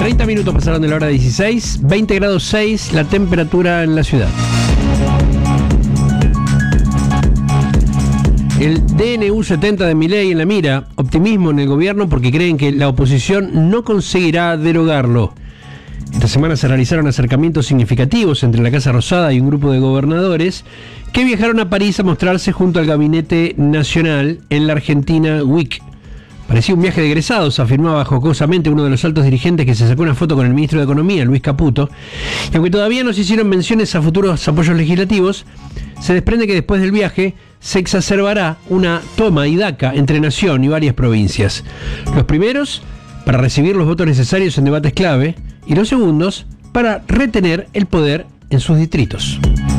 30 minutos pasaron de la hora 16, 20 grados 6 la temperatura en la ciudad. El DNU 70 de Milei en la mira, optimismo en el gobierno porque creen que la oposición no conseguirá derogarlo. Esta semana se realizaron acercamientos significativos entre la Casa Rosada y un grupo de gobernadores que viajaron a París a mostrarse junto al Gabinete Nacional en la Argentina Week. Parecía un viaje de egresados, afirmaba jocosamente uno de los altos dirigentes que se sacó una foto con el ministro de Economía, Luis Caputo. Y aunque todavía no se hicieron menciones a futuros apoyos legislativos, se desprende que después del viaje se exacerbará una toma y daca entre Nación y varias provincias. Los primeros para recibir los votos necesarios en debates clave y los segundos para retener el poder en sus distritos.